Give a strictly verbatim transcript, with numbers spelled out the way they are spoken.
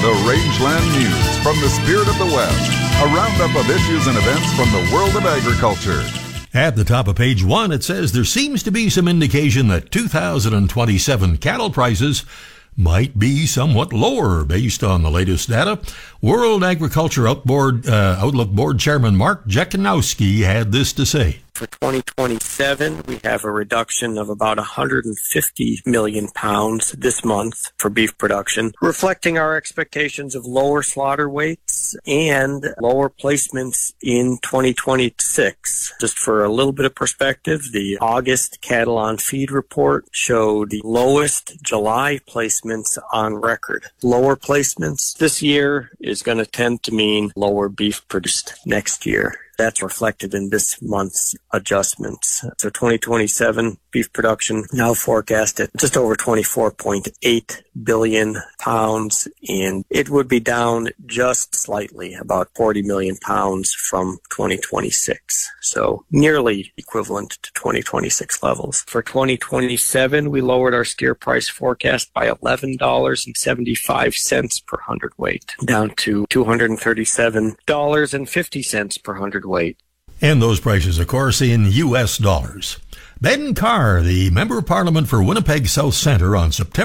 The Rangeland News from the Spirit of the West. A roundup of issues and events from the world of agriculture. At the top of page one, it says there seems to be some indication that two thousand twenty-seven cattle prices might be somewhat lower based on the latest data. World Agriculture Outboard, uh, Outlook Board Chairman Mark Jekanowski had this to say. For twenty twenty-seven, we have a reduction of about one hundred fifty million pounds this month for beef production, reflecting our expectations of lower slaughter weights and lower placements in twenty twenty-six. Just for a little bit of perspective, the August cattle on feed report showed the lowest July placements on record. Lower placements this year is going to tend to mean lower beef produced next year. That's reflected in this month's adjustments. So twenty twenty-seven beef production now forecast at just over twenty-four point eight billion pounds, and it would be down just slightly, about forty million pounds from twenty twenty-six. So nearly equivalent to twenty twenty-six levels. For twenty twenty-seven, we lowered our steer price forecast by eleven dollars and seventy-five cents per hundredweight, down to two hundred thirty-seven dollars and fifty cents per hundredweight. And those prices, of course, in U S dollars. Ben Carr, the Member of Parliament for Winnipeg South Centre, on September